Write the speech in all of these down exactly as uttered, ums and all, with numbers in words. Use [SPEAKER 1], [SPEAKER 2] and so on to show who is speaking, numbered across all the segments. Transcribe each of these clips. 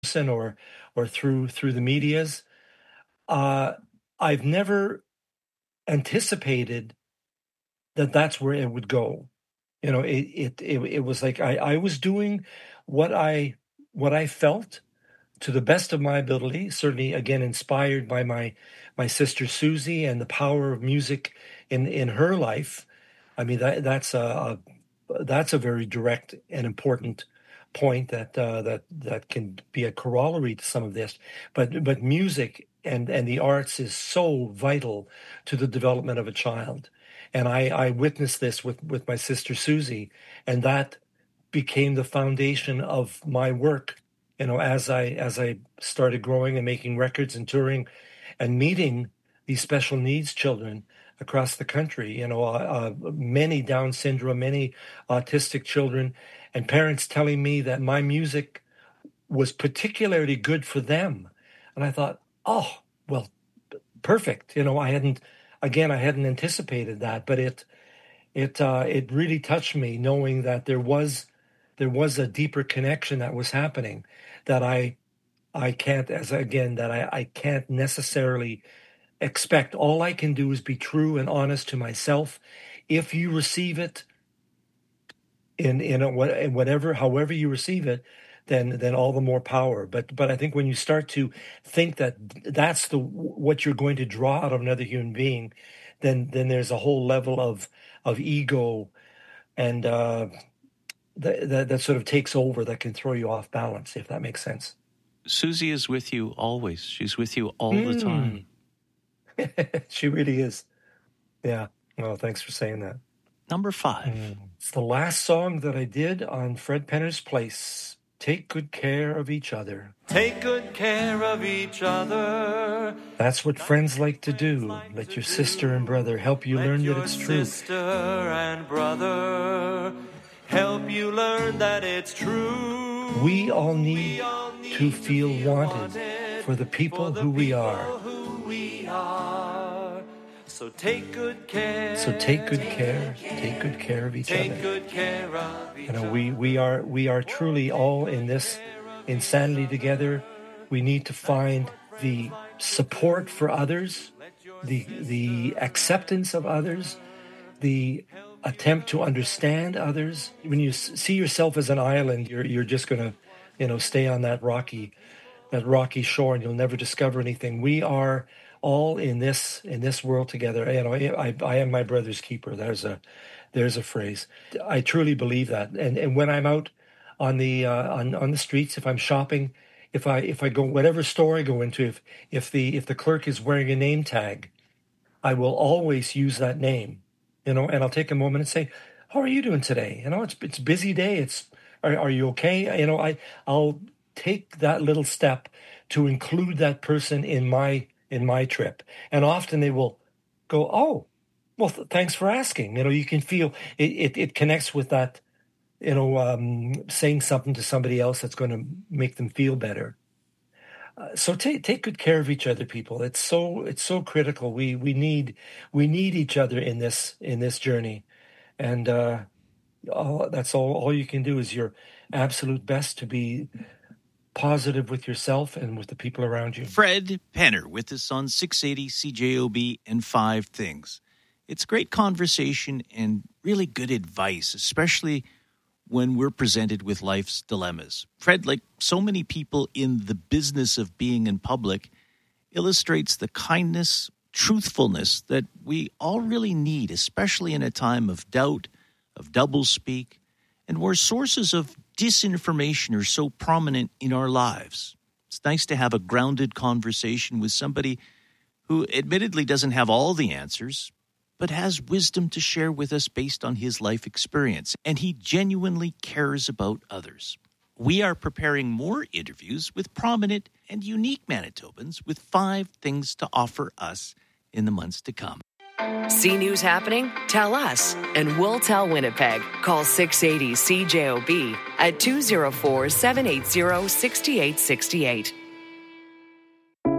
[SPEAKER 1] or or through through the medias. Uh, I've never anticipated that that's where it would go. You know, it it it, it was like I, I was doing what I what I felt to the best of my ability. Certainly, again, inspired by my my sister Susie and the power of music in in her life. I mean, that that's a, a that's a very direct and important point that uh, that that can be a corollary to some of this. But but music and and the arts is so vital to the development of a child. And I, I witnessed this with, with my sister Susie, and that became the foundation of my work. You know, as I as I started growing and making records and touring, and meeting these special needs children across the country. You know, uh, uh, many Down syndrome, many autistic children, and parents telling me that my music was particularly good for them. And I thought, oh, well, perfect. You know, I hadn't, again, I hadn't anticipated that, but it, it, uh, it really touched me knowing that there was, there was a deeper connection that was happening that I, I can't, as again, that I, I can't necessarily expect. All I can do is be true and honest to myself. If you receive it in, in, a, in whatever, however you receive it, then then all the more power. But but I think when you start to think that that's the what you're going to draw out of another human being, then then there's a whole level of of ego and uh, that, that that sort of takes over that can throw you off balance, if that makes sense.
[SPEAKER 2] Susie is with you always. She's with you all mm. the time.
[SPEAKER 1] She really is. Yeah. Well, thanks for saying that.
[SPEAKER 2] Number five.
[SPEAKER 1] Mm. It's the last song that I did on Fred Penner's Place. Take good care of each other.
[SPEAKER 3] Take good care of each other.
[SPEAKER 1] That's what friends like to do. Let your sister and brother help you learn that it's true.
[SPEAKER 3] Sister and brother help you learn that it's true.
[SPEAKER 1] We all need to feel wanted for the people who we are.
[SPEAKER 3] So take good care.
[SPEAKER 1] So take good care. Take good care of each
[SPEAKER 3] Take
[SPEAKER 1] other.
[SPEAKER 3] good care of each
[SPEAKER 1] You know, we we are we are truly all in this insanity together. We need to find the support for others, the the acceptance of others, the attempt to understand others. When you s- see yourself as an island, you're you're just gonna, you know, stay on that rocky that rocky shore, and you'll never discover anything. We are all in this in this world together. You know, I I am my brother's keeper. There's a there's a phrase. I truly believe that. And and when I'm out on the uh, on on the streets, if I'm shopping, if I if I go whatever store I go into, if if the if the clerk is wearing a name tag, I will always use that name. You know, and I'll take a moment and say, "How are you doing today? You know, it's it's a busy day. It's are are you okay?" You know, I I'll take that little step to include that person in my in my trip. And often they will go, "Oh, well, th- thanks for asking." You know, you can feel it, it, it connects with that, you know, um, saying something to somebody else that's going to make them feel better. Uh, so take take good care of each other, people. It's so it's so critical. We we need we need each other in this in this journey, and uh, all, that's all. All you can do is your absolute best to be positive with yourself and with the people around you.
[SPEAKER 2] Fred Penner with us on six eighty C J O B and Five Things. It's great conversation and really good advice, especially when we're presented with life's dilemmas. Fred, like so many people in the business of being in public, illustrates the kindness, truthfulness that we all really need, especially in a time of doubt, of doublespeak, and where sources of disinformation are so prominent in our lives. It's nice to have a grounded conversation with somebody who admittedly doesn't have all the answers, but has wisdom to share with us based on his life experience, and he genuinely cares about others. We are preparing more interviews with prominent and unique Manitobans with five things to offer us in the months to come.
[SPEAKER 4] See news happening? Tell us, and we'll tell Winnipeg. Call six eighty C J O B at two oh four, seven eight zero, six eight six eight.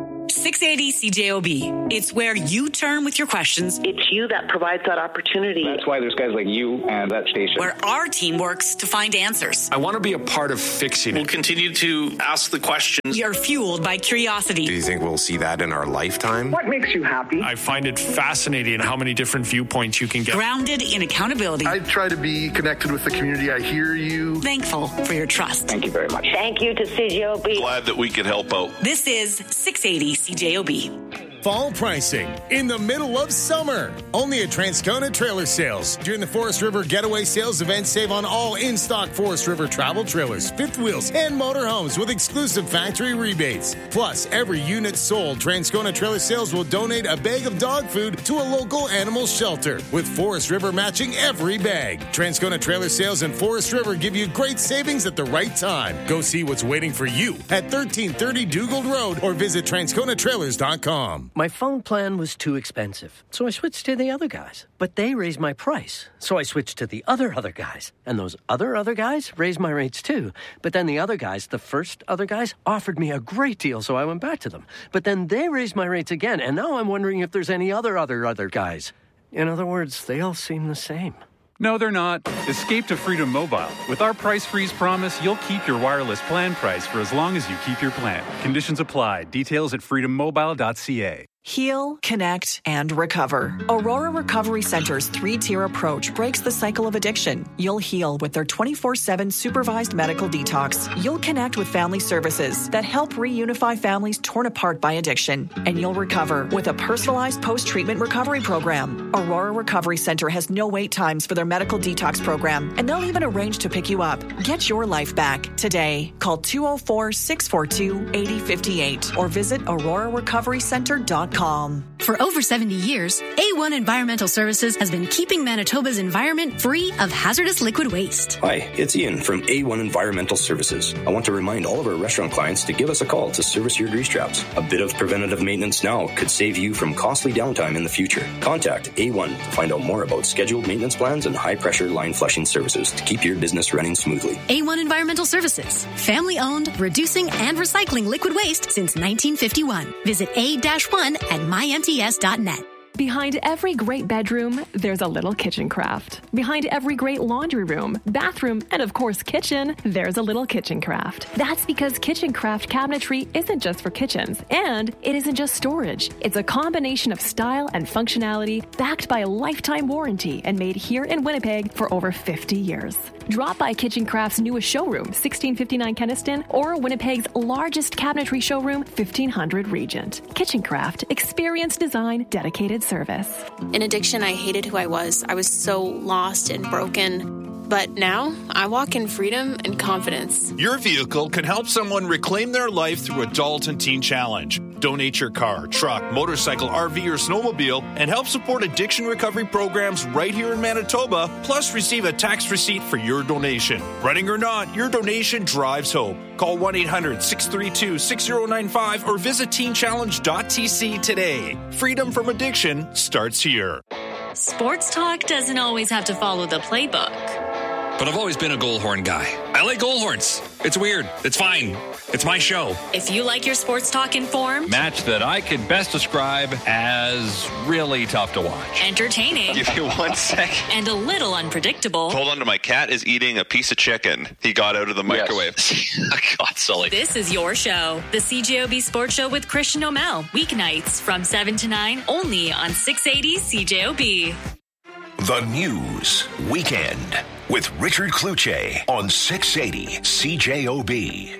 [SPEAKER 5] six eighty C J O B. It's where you turn with your questions.
[SPEAKER 6] It's you that provides that opportunity.
[SPEAKER 7] That's why there's guys like you and that station.
[SPEAKER 5] Where our team works to find answers.
[SPEAKER 8] I want to be a part of fixing it.
[SPEAKER 9] We'll continue to ask the questions.
[SPEAKER 5] You're fueled by curiosity.
[SPEAKER 10] Do you think we'll see that in our lifetime?
[SPEAKER 6] What makes you happy?
[SPEAKER 8] I find it fascinating how many different viewpoints you can get.
[SPEAKER 5] Grounded in accountability.
[SPEAKER 11] I try to be connected with the community. I hear you.
[SPEAKER 5] Thankful for your trust.
[SPEAKER 7] Thank you very much.
[SPEAKER 6] Thank you to C J O B.
[SPEAKER 9] Glad that we could help out.
[SPEAKER 5] This is six eighty C J O B.
[SPEAKER 12] Fall pricing in the middle of summer. Only at Transcona Trailer Sales. During the Forest River Getaway Sales event, save on all in-stock Forest River travel trailers, fifth wheels, and motorhomes with exclusive factory rebates. Plus, every unit sold, Transcona Trailer Sales will donate a bag of dog food to a local animal shelter, with Forest River matching every bag. Transcona Trailer Sales and Forest River give you great savings at the right time. Go see what's waiting for you at thirteen thirty Dugald Road or visit transcona trailers dot com.
[SPEAKER 13] My phone plan was too expensive, so I switched to the other guys. But they raised my price, so I switched to the other other guys. And those other other guys raised my rates too. But then the other guys, the first other guys, offered me a great deal, so I went back to them. But then they raised my rates again, and now I'm wondering if there's any other other other guys. In other words, they all seem the same.
[SPEAKER 14] No, they're not. Escape to Freedom Mobile. With our price freeze promise, you'll keep your wireless plan price for as long as you keep your plan. Conditions apply. Details at freedom mobile dot c a.
[SPEAKER 15] Heal, connect, and recover. Aurora Recovery Center's three-tier approach breaks the cycle of addiction. You'll heal with their twenty-four seven supervised medical detox. You'll connect with family services that help reunify families torn apart by addiction. And you'll recover with a personalized post-treatment recovery program. Aurora Recovery Center has no wait times for their medical detox program, and they'll even arrange to pick you up. Get your life back today. Call two oh four, six four two, eight oh five eight or visit aurora recovery center dot com.
[SPEAKER 16] For over seventy years, A one Environmental Services has been keeping Manitoba's environment free of hazardous liquid waste.
[SPEAKER 17] Hi, it's Ian from A one Environmental Services. I want to remind all of our restaurant clients to give us a call to service your grease traps. A bit of preventative maintenance now could save you from costly downtime in the future. Contact A one to find out more about scheduled maintenance plans and high-pressure line flushing services to keep your business running smoothly.
[SPEAKER 16] A one Environmental Services, family-owned, reducing and recycling liquid waste since nineteen fifty-one. Visit A one at my m t s dot net.
[SPEAKER 18] Behind every great bedroom, there's a little kitchen craft. Behind every great laundry room, bathroom, and of course kitchen, there's a little kitchen craft. That's because kitchen craft cabinetry isn't just for kitchens, and it isn't just storage. It's a combination of style and functionality backed by a lifetime warranty and made here in Winnipeg for over fifty years. Drop by Kitchen Craft's newest showroom, sixteen fifty-nine Kenniston, or Winnipeg's largest cabinetry showroom, fifteen hundred Regent. Kitchen Craft, experience design, dedicated service.
[SPEAKER 19] In addiction, I hated who I was. I was so lost and broken. But now, I walk in freedom and confidence.
[SPEAKER 20] Your vehicle can help someone reclaim their life through Adult and Teen Challenge. Donate your car, truck, motorcycle, R V, or snowmobile and help support addiction recovery programs right here in Manitoba, plus receive a tax receipt for your donation. Running or not, your donation drives hope. Call one eight hundred, six three two, six oh nine five or visit teen challenge dot t c today. Freedom from addiction starts here.
[SPEAKER 21] Sports talk doesn't always have to follow the playbook.
[SPEAKER 22] But I've always been a Goalhorn guy. I like Goalhorns. It's weird. It's fine. It's my show.
[SPEAKER 21] If you like your sports talk informed,
[SPEAKER 23] match that I could best describe as really tough to watch.
[SPEAKER 21] Entertaining.
[SPEAKER 24] Give you one sec.
[SPEAKER 21] And a little unpredictable.
[SPEAKER 24] Hold on to my cat is eating a piece of chicken he got out of the microwave.
[SPEAKER 22] Yes. God, Sully.
[SPEAKER 21] This is your show. The C J O B Sports Show with Christian O'Mell. Weeknights from seven to nine only on six eighty C J O B.
[SPEAKER 25] The News Weekend with Richard Cloutier on six eighty C J O B.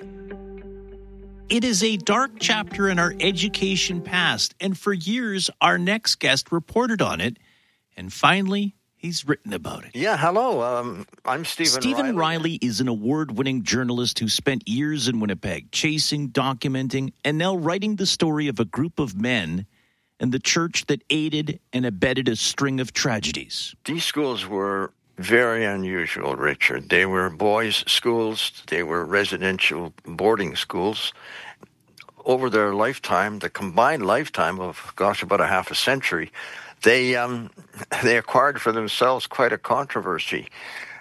[SPEAKER 2] It is a dark chapter in our education past, and for years, our next guest reported on it, and finally, he's written about it.
[SPEAKER 26] Yeah, hello. Um, I'm Stephen Riley.
[SPEAKER 2] Stephen Riley is an award-winning journalist who spent years in Winnipeg chasing, documenting, and now writing the story of a group of men and the church that aided and abetted a string of tragedies.
[SPEAKER 26] These schools were very unusual, Richard. They were boys' schools. They were residential boarding schools. Over their lifetime, the combined lifetime of, gosh, about a half a century, they um, they acquired for themselves quite a controversy.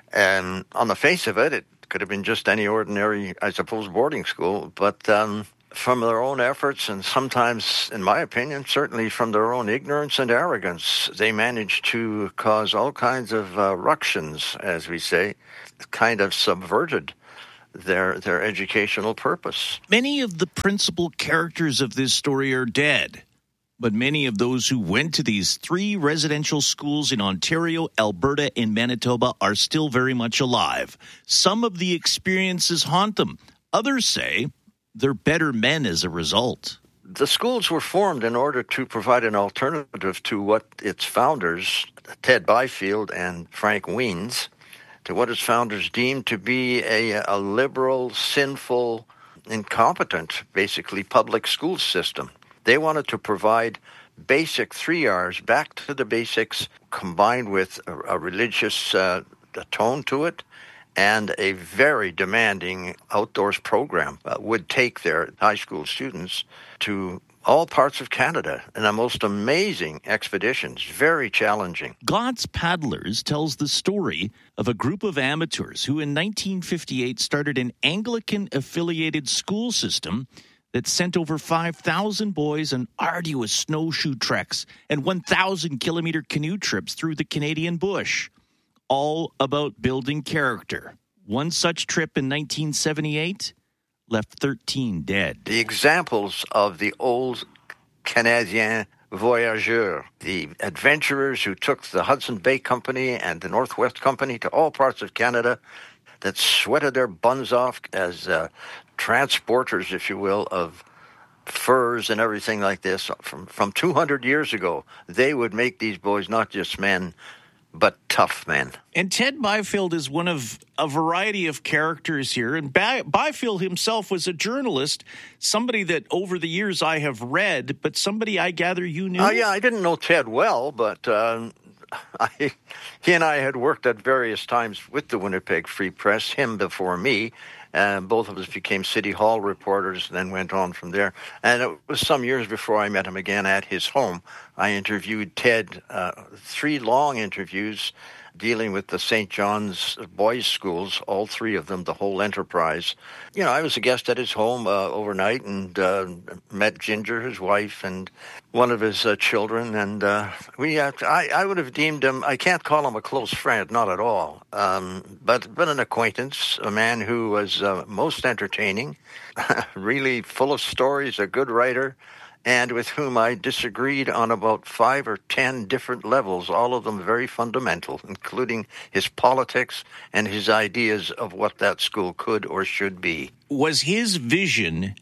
[SPEAKER 26] And on the face of it, it could have been just any ordinary, I suppose, boarding school. But um, from their own efforts, and sometimes, in my opinion, certainly from their own ignorance and arrogance, they managed to cause all kinds of uh, ructions, as we say, kind of subverted their their educational purpose.
[SPEAKER 2] Many of the principal characters of this story are dead, but many of those who went to these three residential schools in Ontario, Alberta, and Manitoba are still very much alive. Some of the experiences haunt them. Others say they're better men as a result.
[SPEAKER 26] The schools were formed in order to provide an alternative to what its founders, Ted Byfield and Frank Wiens, to what its founders deemed to be a, a liberal, sinful, incompetent, basically, public school system. They wanted to provide basic three R's, back to the basics, combined with a, a religious uh, tone to it, and a very demanding outdoors program uh, would take their high school students to all parts of Canada in the most amazing expeditions, very challenging.
[SPEAKER 2] God's Paddlers tells the story of a group of amateurs who in nineteen fifty-eight started an Anglican-affiliated school system that sent over five thousand boys on arduous snowshoe treks and one thousand kilometer canoe trips through the Canadian bush. All about building character. One such trip in nineteen seventy-eight left thirteen dead.
[SPEAKER 26] The examples of the old Canadiens voyageurs, the adventurers who took the Hudson Bay Company and the Northwest Company to all parts of Canada, that sweated their buns off as uh, transporters, if you will, of furs and everything like this. From, from two hundred years ago, they would make these boys not just men, but tough men.
[SPEAKER 2] And Ted Byfield is one of a variety of characters here. And By- Byfield himself was a journalist, somebody that over the years I have read, but somebody I gather you knew.
[SPEAKER 26] Oh, uh, yeah, I didn't know Ted well, but uh, I, he and I had worked at various times with the Winnipeg Free Press, him before me. And both of us became City Hall reporters and then went on from there. And it was some years before I met him again at his home. I interviewed Ted, uh, three long interviews dealing with the Saint John's boys' schools, all three of them, the whole enterprise. You know, I was a guest at his home uh, overnight and uh, met Ginger, his wife, and one of his uh, children. And uh, we, uh, I, I would have deemed him, I can't call him a close friend, not at all, um, but, but an acquaintance, a man who was uh, most entertaining, really full of stories, a good writer, and with whom I disagreed on about five or ten different levels, all of them very fundamental, including his politics and his ideas of what that school could or should be.
[SPEAKER 2] Was his vision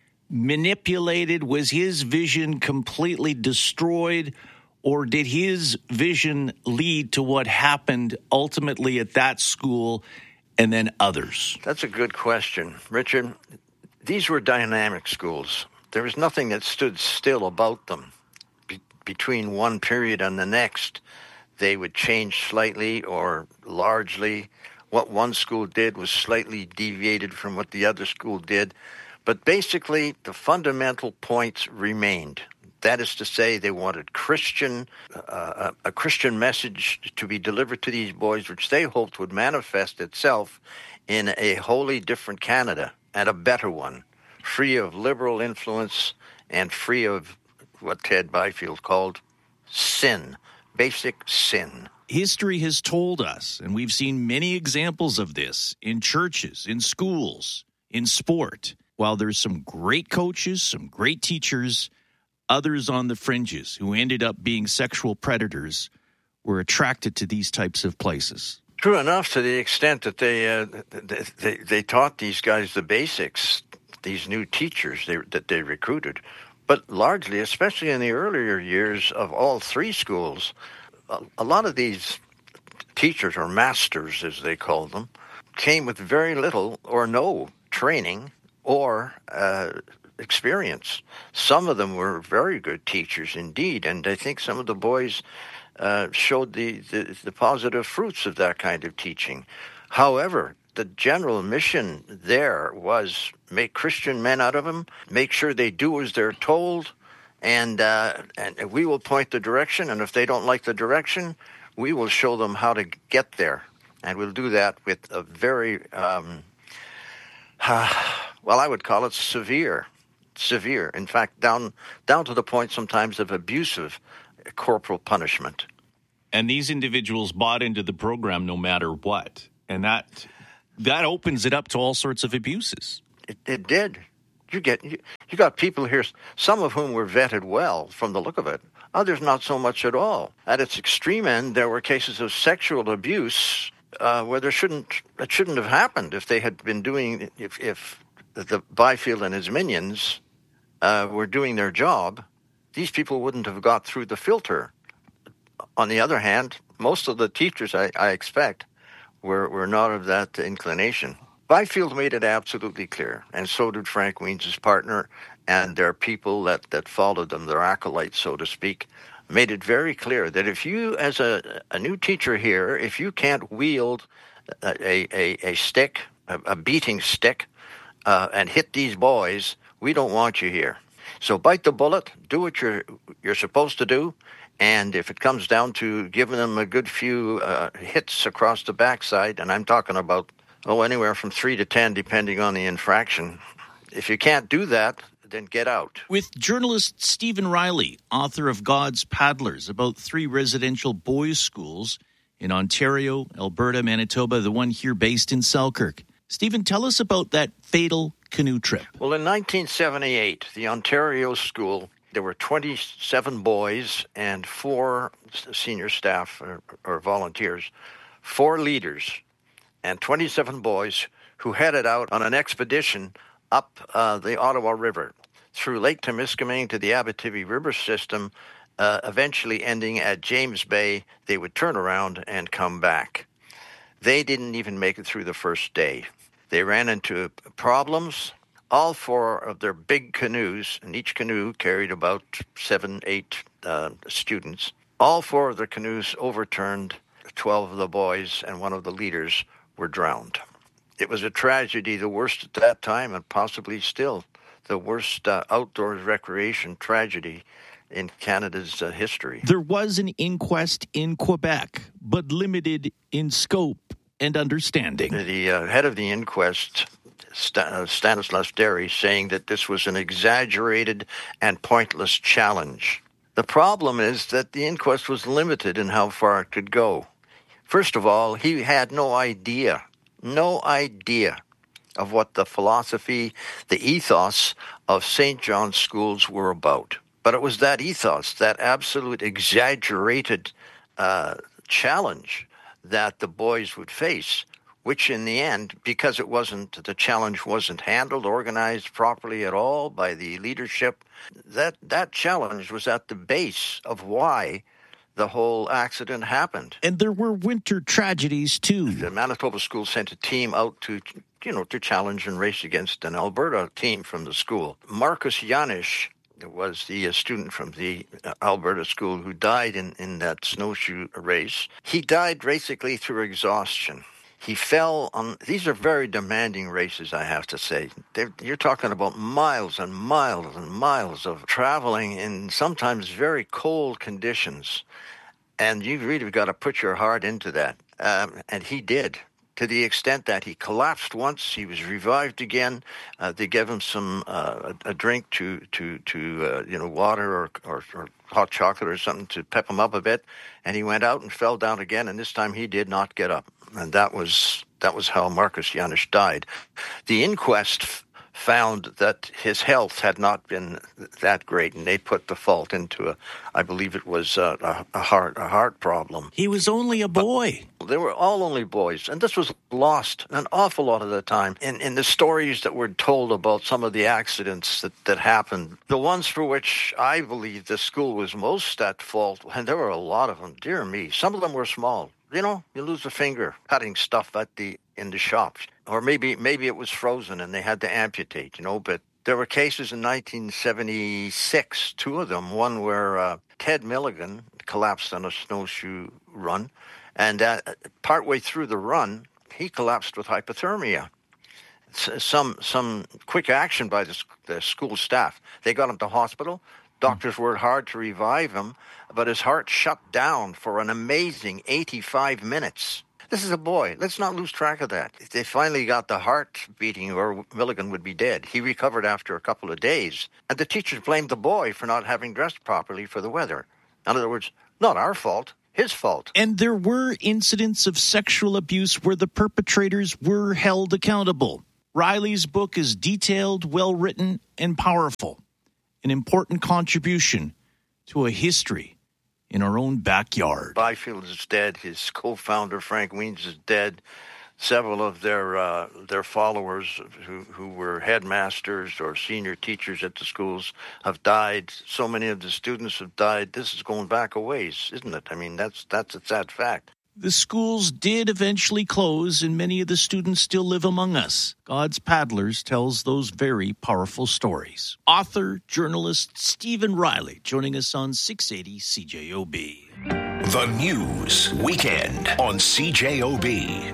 [SPEAKER 2] manipulated? Was his vision completely destroyed? Or did his vision lead to what happened ultimately at that school and then others?
[SPEAKER 26] That's a good question, Richard. These were dynamic schools. There was nothing that stood still about them. Be- between one period and the next, they would change slightly or largely. What one school did was slightly deviated from what the other school did. But basically, the fundamental points remained. That is to say, they wanted Christian, uh, a Christian message to be delivered to these boys, which they hoped would manifest itself in a wholly different Canada and a better one, free of liberal influence and free of what Ted Byfield called sin, basic sin.
[SPEAKER 2] History has told us, and we've seen many examples of this in churches, in schools, in sport. While there's some great coaches, some great teachers, others on the fringes who ended up being sexual predators were attracted to these types of places.
[SPEAKER 26] True enough, to the extent that they uh, they, they, they taught these guys the basics, these new teachers they, that they recruited. But largely, especially in the earlier years of all three schools, a, a lot of these teachers, or masters as they called them, came with very little or no training or uh, experience. Some of them were very good teachers indeed, and I think some of the boys uh, showed the, the, the positive fruits of that kind of teaching. However, the general mission there was make Christian men out of them, make sure they do as they're told, and uh, and we will point the direction, and if they don't like the direction, we will show them how to get there. And we'll do that with a very, um, uh, well, I would call it severe severe. In fact, down down to the point sometimes of abusive corporal punishment.
[SPEAKER 2] And these individuals bought into the program no matter what. And that that opens it up to all sorts of abuses.
[SPEAKER 26] It, it did. You get you, you got people here, some of whom were vetted well from the look of it. Others not so much at all. At its extreme end, there were cases of sexual abuse uh, where there shouldn't it shouldn't have happened if they had been doing if if the Byfield and his minions uh, were doing their job. These people wouldn't have got through the filter. On the other hand, most of the teachers, I, I expect, were were not of that inclination. Byfield made it absolutely clear, and so did Frank Wiens' partner, and their people that, that followed them, their acolytes, so to speak, made it very clear that if you, as a, a new teacher here, if you can't wield a, a, a stick, a, a beating stick, uh, and hit these boys, we don't want you here. So bite the bullet, do what you're you're supposed to do, and if it comes down to giving them a good few uh, hits across the backside, and I'm talking about Oh, anywhere from three to ten, depending on the infraction. If you can't do that, then get out.
[SPEAKER 2] With journalist Stephen Riley, author of God's Paddlers, about three residential boys' schools in Ontario, Alberta, Manitoba, the one here based in Selkirk. Stephen, tell us about that fatal canoe trip.
[SPEAKER 26] Well, in nineteen seventy-eight, the Ontario school, there were twenty-seven boys and four senior staff or, or volunteers, four leaders, and twenty-seven boys who headed out on an expedition up uh, the Ottawa River through Lake Temiskaming to the Abitibi River system, uh, eventually ending at James Bay. They would turn around and come back. They didn't even make it through the first day. They ran into problems. All four of their big canoes, and each canoe carried about seven, eight uh, students. All four of their canoes overturned. Twelve of the boys and one of the leaders were drowned. It was a tragedy, the worst at that time, and possibly still the worst uh, outdoors recreation tragedy in Canada's uh, history.
[SPEAKER 2] There was an inquest in Quebec, but limited in scope and understanding.
[SPEAKER 26] The uh, head of the inquest, Stan- uh, Stanislas Derry, saying that this was an exaggerated and pointless challenge. The problem is that the inquest was limited in how far it could go. First of all, he had no idea, no idea of what the philosophy, the ethos of Saint John's schools were about. But it was that ethos, that absolute exaggerated uh, challenge that the boys would face, which in the end, because it wasn't, the challenge wasn't handled, organized properly at all by the leadership, that, that challenge was at the base of why the whole accident happened.
[SPEAKER 2] And there were winter tragedies, too.
[SPEAKER 26] The Manitoba school sent a team out to, you know, to challenge and race against an Alberta team from the school. Marcus Janisch was the uh, student from the uh, Alberta school who died in, in that snowshoe race. He died basically through exhaustion. He fell on, these are very demanding races, I have to say. They're, you're talking about miles and miles and miles of traveling in sometimes very cold conditions. And you've really got to put your heart into that. Um, and he did, to the extent that he collapsed once. He was revived again. Uh, they gave him some uh, a, a drink to to to uh, you know water or, or or hot chocolate or something to pep him up a bit. And he went out and fell down again. And this time he did not get up. And that was that was how Marcus Janisch died. The inquest f- found that his health had not been that great, and they put the fault into a, I believe it was a, a, a heart a heart problem.
[SPEAKER 2] He was only a boy.
[SPEAKER 26] But they were all only boys, and this was lost an awful lot of the time in, in the stories that were told about some of the accidents that, that happened. The ones for which I believe the school was most at fault, and there were a lot of them, dear me, some of them were small. You know, you lose a finger cutting stuff at the in the shop. Or maybe maybe it was frozen and they had to amputate, you know. But there were cases in nineteen seventy-six, two of them. One where uh, Ted Milligan collapsed on a snowshoe run. And uh, partway through the run, he collapsed with hypothermia. Some, some quick action by the, the school staff. They got him to hospital. Doctors worked hard to revive him, but his heart shut down for an amazing eighty-five minutes. This is a boy. Let's not lose track of that. If they finally got the heart beating, or Milligan would be dead. He recovered after a couple of days. And the teachers blamed the boy for not having dressed properly for the weather. In other words, not our fault, his fault.
[SPEAKER 2] And there were incidents of sexual abuse where the perpetrators were held accountable. Riley's book is detailed, well-written, and powerful. An important contribution to a history in our own backyard.
[SPEAKER 26] Byfield is dead. His co-founder, Frank Weens, is dead. Several of their uh, their followers who, who were headmasters or senior teachers at the schools have died. So many of the students have died. This is going back a ways, isn't it? I mean, that's that's a sad fact.
[SPEAKER 2] The schools did eventually close, and many of the students still live among us. God's Paddlers tells those very powerful stories. Author, journalist Stephen Riley joining us on six eighty C J O B.
[SPEAKER 25] The News Weekend on C J O B.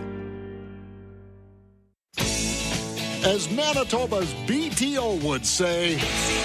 [SPEAKER 1] As Manitoba's B T O would say,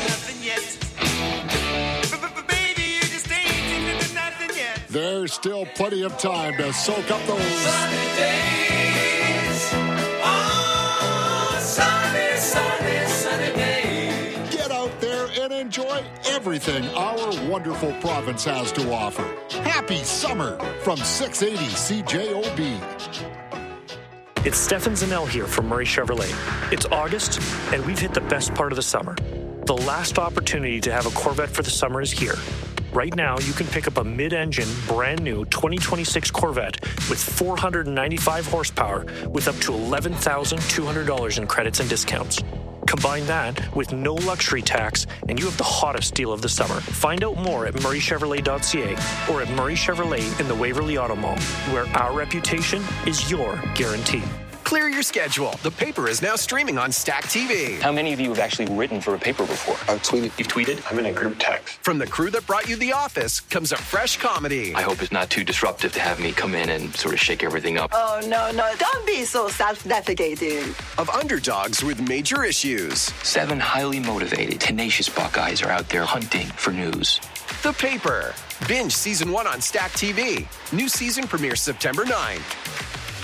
[SPEAKER 1] there's still plenty of time to soak up those sunny days. Oh, sunny, sunny, sunny days. Get out there and enjoy everything our wonderful province has to offer. Happy summer from six eighty C J O B.
[SPEAKER 3] It's Stefan Zanel here from Murray Chevrolet. It's August, and we've hit the best part of the summer. The last opportunity to have a Corvette for the summer is here. Right now, you can pick up a mid-engine, brand-new twenty twenty-six Corvette with four hundred ninety-five horsepower with up to eleven thousand two hundred dollars in credits and discounts. Combine that with no luxury tax, and you have the hottest deal of the summer. Find out more at murray chevrolet dot c a or at Murray Chevrolet in the Waverly Auto Mall, where our reputation is your guarantee.
[SPEAKER 4] Clear your schedule. The Paper is now streaming on Stack T V.
[SPEAKER 8] How many of you have actually written for a paper before?
[SPEAKER 4] I've tweeted.
[SPEAKER 8] You've tweeted?
[SPEAKER 4] I'm in a group text. From the crew that brought you The Office comes a fresh comedy.
[SPEAKER 8] I hope it's not too disruptive to have me come in and sort of shake everything up.
[SPEAKER 10] Oh, no, no. Don't be so self-deprecating.
[SPEAKER 4] Of underdogs with major issues.
[SPEAKER 8] Seven highly motivated, tenacious Buckeyes are out there hunting for news.
[SPEAKER 4] The Paper. Binge season one on Stack T V. New season premieres September ninth.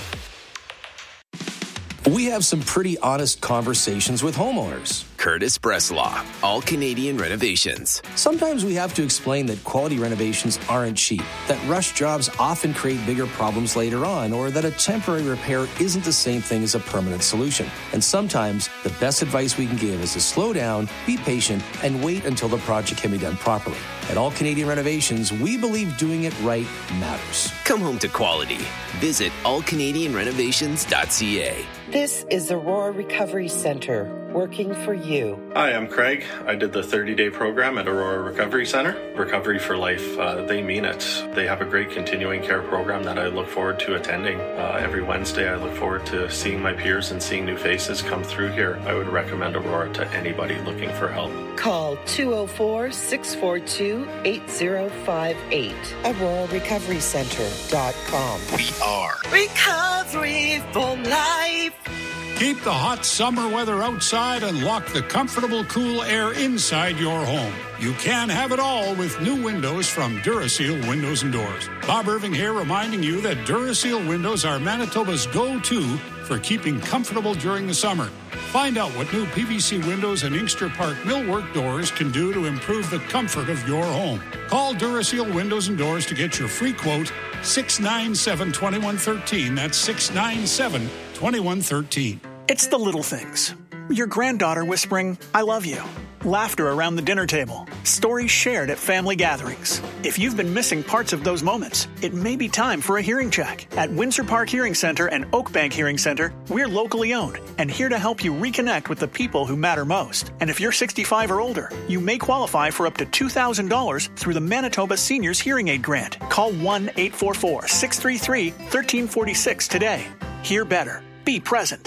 [SPEAKER 11] We have some pretty honest conversations with homeowners.
[SPEAKER 27] Curtis Breslaw, All Canadian Renovations.
[SPEAKER 11] Sometimes we have to explain that quality renovations aren't cheap, that rush jobs often create bigger problems later on, or that a temporary repair isn't the same thing as a permanent solution. And sometimes the best advice we can give is to slow down, be patient, and wait until the project can be done properly. At All Canadian Renovations, we believe doing it right matters.
[SPEAKER 27] Come home to quality. Visit all canadian renovations dot c a.
[SPEAKER 28] This is Aurora Recovery Center, working for you.
[SPEAKER 29] Hi, I'm Craig. I did the thirty-day program at Aurora Recovery Center. Recovery for Life, uh, they mean it. They have a great continuing care program that I look forward to attending. Uh, every Wednesday, I look forward to seeing my peers and seeing new faces come through here. I would recommend Aurora to anybody looking for help.
[SPEAKER 28] Call two oh four, six four two, eight oh five eight. aurora recovery center dot com.
[SPEAKER 25] We are
[SPEAKER 28] Recovery for Life.
[SPEAKER 1] Keep the hot summer weather outside and lock the comfortable, cool air inside your home. You can have it all with new windows from Duraseal Windows and Doors. Bob Irving here reminding you that Duraseal windows are Manitoba's go-to for keeping comfortable during the summer. Find out what new P V C windows and Inkster Park millwork doors can do to improve the comfort of your home. Call Duraseal Windows and Doors to get your free quote, six nine seven, two one one three. That's six nine seven, two one one three.
[SPEAKER 30] It's the little things. Your granddaughter whispering, I love you. Laughter around the dinner table. Stories shared at family gatherings. If you've been missing parts of those moments, it may be time for a hearing check. At Windsor Park Hearing Center and Oakbank Hearing Center, we're locally owned and here to help you reconnect with the people who matter most. And if you're sixty-five or older, you may qualify for up to two thousand dollars through the Manitoba Seniors Hearing Aid Grant. Call one eight four four, six three three, one three four six today. Hear better. Be present.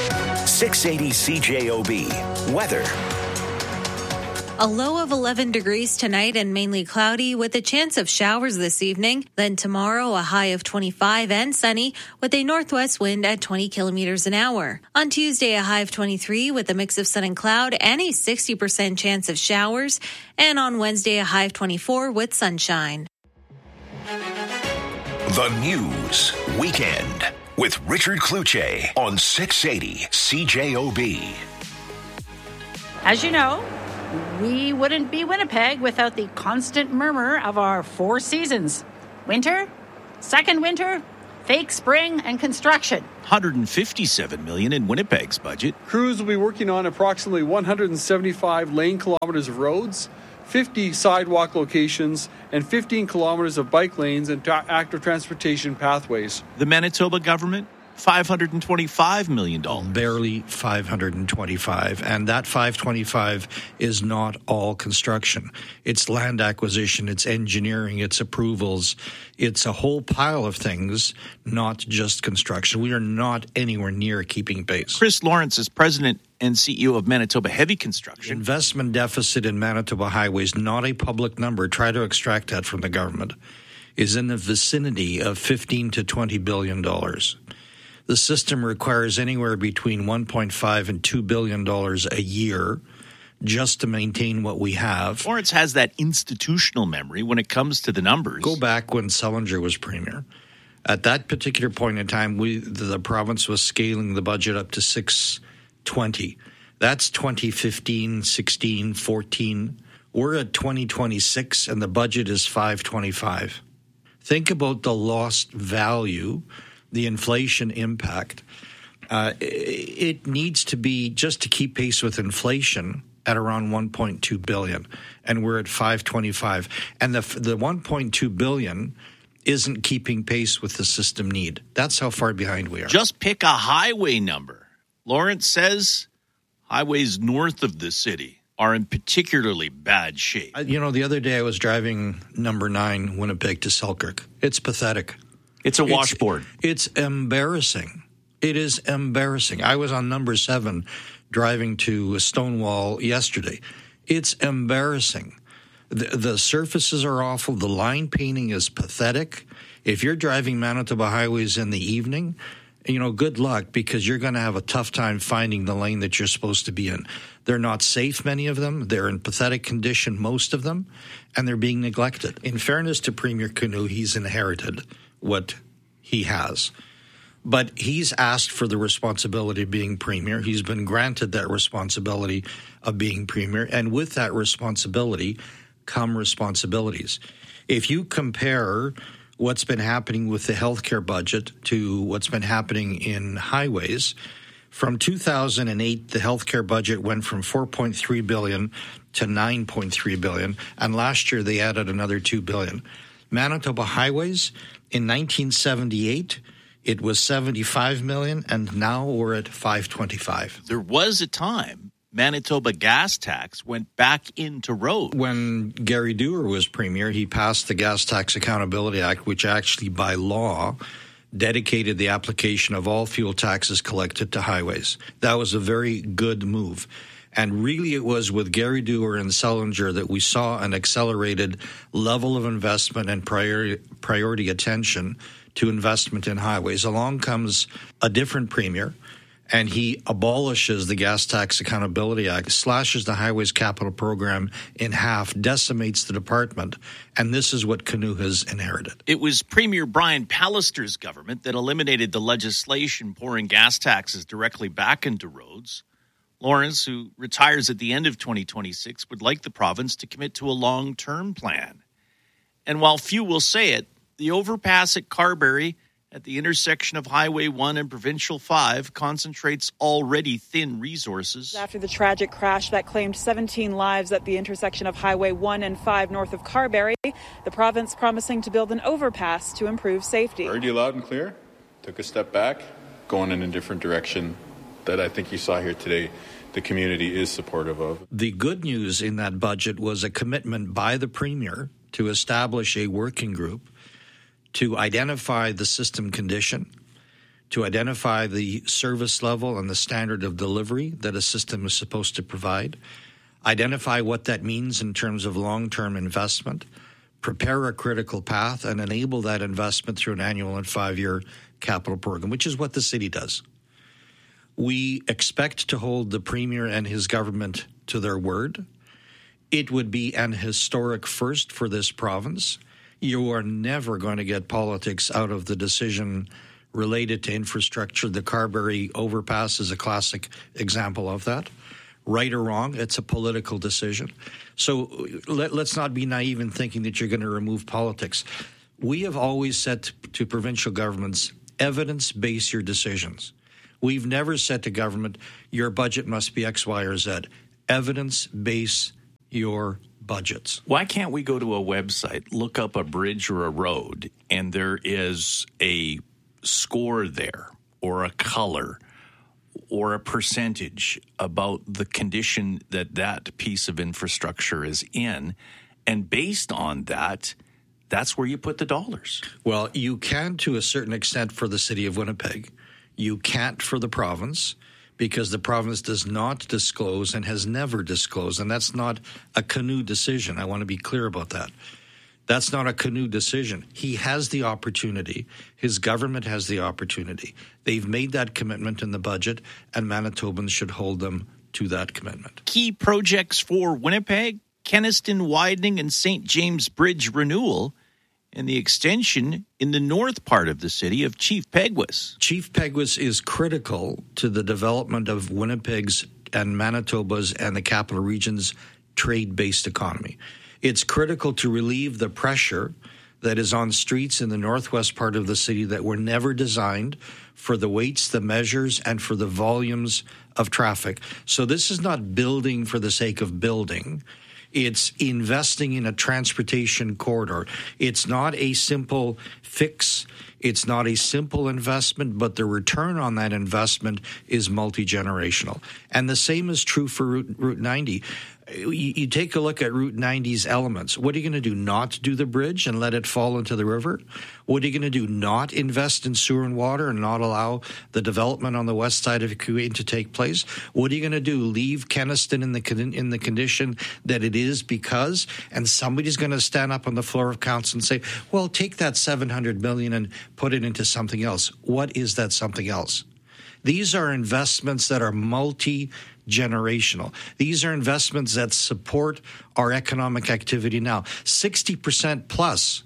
[SPEAKER 25] six eighty C J O B. Weather.
[SPEAKER 31] A low of eleven degrees tonight and mainly cloudy with a chance of showers this evening. Then tomorrow, a high of twenty-five and sunny with a northwest wind at twenty kilometers an hour. On Tuesday, a high of twenty-three with a mix of sun and cloud and a sixty percent chance of showers. And on Wednesday, a high of twenty-four with sunshine.
[SPEAKER 25] The News Weekend with Richard Kluche on six eighty C J O B.
[SPEAKER 5] As you know, we wouldn't be Winnipeg without the constant murmur of our four seasons. Winter, second winter, fake spring, and construction.
[SPEAKER 2] one hundred fifty-seven million dollars in Winnipeg's budget.
[SPEAKER 6] Crews will be working on approximately one hundred seventy-five lane kilometers of roads, fifty sidewalk locations, and fifteen kilometers of bike lanes and ta- active transportation pathways.
[SPEAKER 2] The Manitoba government, five hundred twenty-five million dollars.
[SPEAKER 7] Barely five hundred twenty-five. And that five hundred twenty-five is not all construction. It's land acquisition, it's engineering, it's approvals. It's a whole pile of things, not just construction. We are not anywhere near keeping pace.
[SPEAKER 2] Chris Lawrence is president and C E O of Manitoba Heavy Construction.
[SPEAKER 7] Investment deficit in Manitoba highways, not a public number. Try to extract that from the government. Is in the vicinity of fifteen to twenty billion dollars. The system requires anywhere between one point five and two billion dollars a year just to maintain what we have.
[SPEAKER 2] Lawrence has that institutional memory when it comes to the numbers.
[SPEAKER 7] Go back when Selinger was premier. At that particular point in time, we the, the province was scaling the budget up to six twenty. That's twenty fifteen, sixteen, fourteen. We're at twenty twenty-six, and the budget is five twenty-five. Think about the lost value, the inflation impact. Uh, it needs to be, just to keep pace with inflation, at around one point two billion dollars, and we're at five twenty-five. And the the one point two billion dollars isn't keeping pace with the system need. That's how far behind we are.
[SPEAKER 2] Just pick a highway number. Lawrence says highways north of the city are in particularly bad shape.
[SPEAKER 7] You know, the other day I was driving number nine Winnipeg to Selkirk. It's pathetic.
[SPEAKER 2] It's a washboard.
[SPEAKER 7] It's, it's embarrassing. It is embarrassing. I was on number seven driving to Stonewall yesterday. It's embarrassing. The, the surfaces are awful. The line painting is pathetic. If you're driving Manitoba highways in the evening, you know, good luck, because you're going to have a tough time finding the lane that you're supposed to be in. They're not safe, many of them. They're in pathetic condition, most of them, and they're being neglected. In fairness to Premier Canoe, he's inherited what he has. But he's asked for the responsibility of being premier. He's been granted that responsibility of being premier. And with that responsibility come responsibilities. If you compare what's been happening with the healthcare budget to what's been happening in highways, from two thousand eight, the healthcare budget went from four point three billion dollars to nine point three billion dollars. And last year they added another two billion dollars. Manitoba highways, in nineteen seventy-eight, it was seventy-five million dollars, and now we're at five twenty-five.
[SPEAKER 2] There was a time Manitoba gas tax went back into roads.
[SPEAKER 7] When Gary Dewar was premier, he passed the Gas Tax Accountability Act, which actually by law dedicated the application of all fuel taxes collected to highways. That was a very good move. And really it was with Gary Dewar and Selinger that we saw an accelerated level of investment and priority, priority attention to investment in highways. Along comes a different premier, and he abolishes the Gas Tax Accountability Act, slashes the Highways Capital Program in half, decimates the department, and this is what Canoe has inherited.
[SPEAKER 2] It was Premier Brian Pallister's government that eliminated the legislation pouring gas taxes directly back into roads. Lawrence, who retires at the end of twenty twenty-six, would like the province to commit to a long-term plan. And while few will say it, the overpass at Carberry at the intersection of Highway one and Provincial five concentrates already thin resources.
[SPEAKER 9] After the tragic crash that claimed seventeen lives at the intersection of Highway one and five north of Carberry, the province promising to build an overpass to improve safety.
[SPEAKER 29] Heard you loud and clear, took a step back, going in a different direction that I think you saw here today. The community is supportive of.
[SPEAKER 7] The good news in that budget was a commitment by the Premier to establish a working group to identify the system condition, to identify the service level and the standard of delivery that a system is supposed to provide, identify what that means in terms of long-term investment, prepare a critical path, and enable that investment through an annual and five-year capital program, which is what the city does. We expect to hold the Premier and his government to their word. It would be an historic first for this province You are never going to get politics out of the decision related to infrastructure. The Carberry overpass is a classic example of that. Right or wrong, it's a political decision. So let, let's not be naive in thinking that you're going to remove politics. We have always said to, to provincial governments, evidence-base your decisions. We've never said to government, your budget must be X, Y, or Z. Evidence-base your budgets.
[SPEAKER 2] Why can't we go to a website, look up a bridge or a road, and there is a score there or a color or a percentage about the condition that that piece of infrastructure is in, and based on that, that's where you put the dollars?
[SPEAKER 7] Well, you can to a certain extent for the city of Winnipeg. You can't for the province, because the province does not disclose and has never disclosed, and that's not a Canoe decision. I want to be clear about that. That's not a Canoe decision. He has the opportunity. His government has the opportunity. They've made that commitment in the budget, and Manitobans should hold them to that commitment.
[SPEAKER 2] Key projects for Winnipeg, Kenaston widening and Saint James Bridge renewal, and the extension in the north part of the city of Chief Peguis.
[SPEAKER 7] Chief Peguis is critical to the development of Winnipeg's and Manitoba's and the capital region's trade-based economy. It's critical to relieve the pressure that is on streets in the northwest part of the city that were never designed for the weights, the measures, and for the volumes of traffic. So this is not building for the sake of building. It's investing in a transportation corridor. It's not a simple fix. It's not a simple investment, but the return on that investment is multi-generational. And the same is true for Route, Route ninety. You, you take a look at Route ninety's elements. What are you going to do? Not do the bridge and let it fall into the river? What are you going to do? Not invest in sewer and water and not allow the development on the west side of Kuwait to take place? What are you going to do? Leave Kenaston in the in the condition that it is because, and somebody's going to stand up on the floor of council and say, well, take that seven hundred million dollars and put it into something else. What is that something else? These are investments that are multi-generational. These are investments that support our economic activity now. sixty percent plus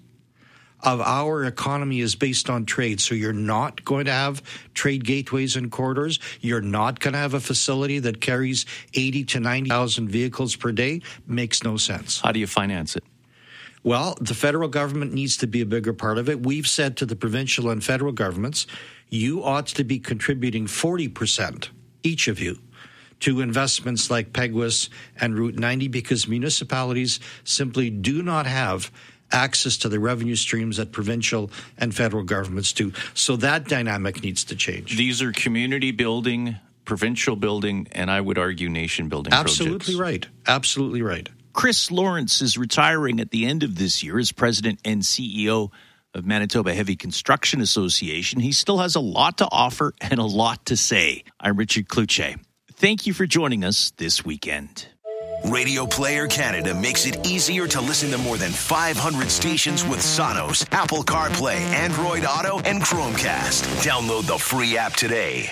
[SPEAKER 7] of our economy is based on trade. So you're not going to have trade gateways and corridors. You're not going to have a facility that carries eighty to ninety thousand vehicles per day. Makes no sense.
[SPEAKER 2] How do you finance it?
[SPEAKER 7] Well, the federal government needs to be a bigger part of it. We've said to the provincial and federal governments, you ought to be contributing forty percent, each of you, to investments like Peguis and Route ninety, because municipalities simply do not have access to the revenue streams that provincial and federal governments do. So that dynamic needs to change.
[SPEAKER 2] These are community building, provincial building, and I would argue nation building
[SPEAKER 7] Absolutely
[SPEAKER 2] projects.
[SPEAKER 7] right. Absolutely right.
[SPEAKER 2] Chris Lawrence is retiring at the end of this year as president and C E O of Manitoba Heavy Construction Association. He still has a lot to offer and a lot to say. I'm Richard Cloutier. Thank you for joining us this weekend.
[SPEAKER 25] Radio Player Canada makes it easier to listen to more than five hundred stations with Sonos, Apple CarPlay, Android Auto, and Chromecast. Download the free app today.